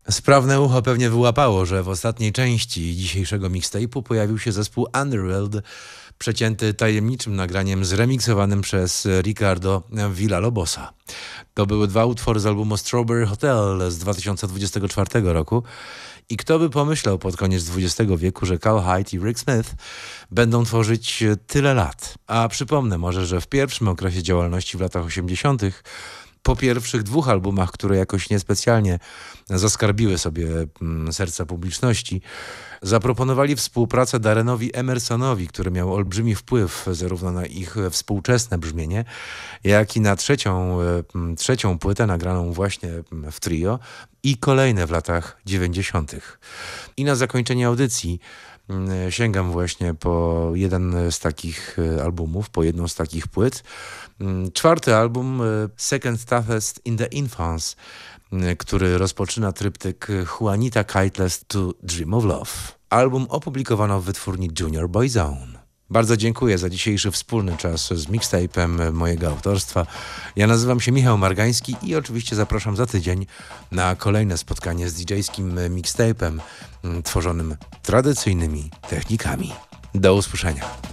Sprawne ucho pewnie wyłapało, że w ostatniej części dzisiejszego mixtape'u pojawił się zespół Underworld, przecięty tajemniczym nagraniem zremiksowanym przez Ricardo Villa-Lobosa. To były dwa utwory z albumu Strawberry Hotel z 2024 roku i kto by pomyślał pod koniec XX wieku, że Cal Hyde i Rick Smith będą tworzyć tyle lat. A przypomnę może, że w pierwszym okresie działalności w latach 80. po pierwszych dwóch albumach, które jakoś niespecjalnie zaskarbiły sobie serca publiczności, zaproponowali współpracę Darrenowi Emersonowi, który miał olbrzymi wpływ zarówno na ich współczesne brzmienie, jak i na trzecią płytę nagraną właśnie w trio i kolejne w latach 90. I na zakończenie audycji sięgam właśnie po jeden z takich albumów, po jedną z takich płyt. Czwarty album Second Toughest in the Infants, który rozpoczyna tryptyk Juanita Kiteless to Dream of Love. Album opublikowano w wytwórni Junior Boy Zone. Bardzo dziękuję za dzisiejszy wspólny czas z mixtape'em mojego autorstwa. Ja nazywam się Michał Margański i oczywiście zapraszam za tydzień na kolejne spotkanie z DJ-skim mixtape'em tworzonym tradycyjnymi technikami. Do usłyszenia.